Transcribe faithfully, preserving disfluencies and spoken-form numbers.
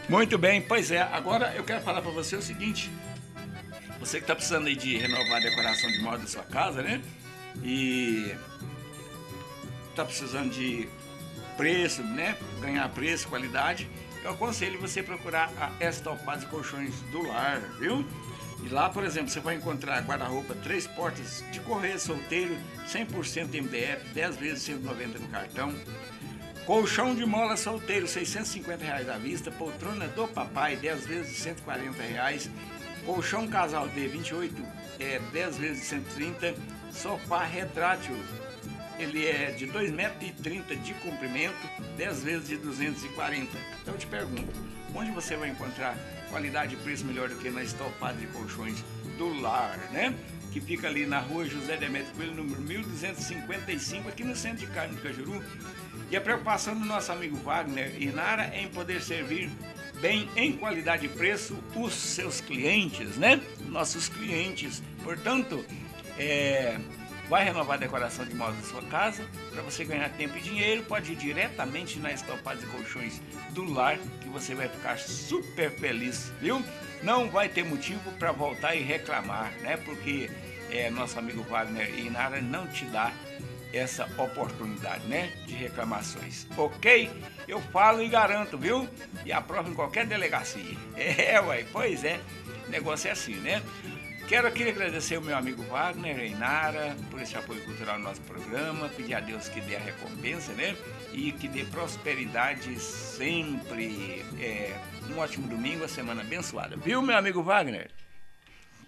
Muito bem, pois é. Agora eu quero falar para você o seguinte. Você que está precisando aí de renovar a decoração de moda da sua casa, né? E está precisando de preço, né? Ganhar preço, qualidade. Eu aconselho você procurar a Estopados e Colchões do Lar, viu? E lá, por exemplo, você vai encontrar guarda-roupa três portas de correia solteiro, cem por cento M D F, dez vezes cento e noventa no cartão. Colchão de mola solteiro, seiscentos e cinquenta reais à vista. Poltrona do papai, dez vezes de cento e quarenta reais. Colchão casal D vinte e oito, é, dez vezes de cento e trinta. Sofá retrátil, ele é de dois metros e trinta de comprimento, dez vezes de duzentos e quarenta. Então eu te pergunto, onde você vai encontrar qualidade e preço melhor do que na Estopados e Colchões do Lar, né? Que fica ali na rua José Demetrio Coelho, número mil duzentos e cinquenta e cinco, aqui no centro de Carmo do Cajuru. E a preocupação do nosso amigo Wagner e Nara é em poder servir bem, em qualidade e preço, os seus clientes, né? Nossos clientes. Portanto, é... vai renovar a decoração de moda da sua casa. Para você ganhar tempo e dinheiro, pode ir diretamente na Estopados e Colchões do Lar, que você vai ficar super feliz, viu? Não vai ter motivo para voltar e reclamar, né? Porque é, nosso amigo Wagner e Nara não te dá essa oportunidade, né? De reclamações, ok? Eu falo e garanto, viu? E aprovo em qualquer delegacia. É, ué, pois é. O negócio é assim, né? Quero aqui agradecer o meu amigo Wagner e Nara por esse apoio cultural no nosso programa, pedir a Deus que dê a recompensa, né? E que dê prosperidade sempre. É, um ótimo domingo, a semana abençoada. Viu, meu amigo Wagner?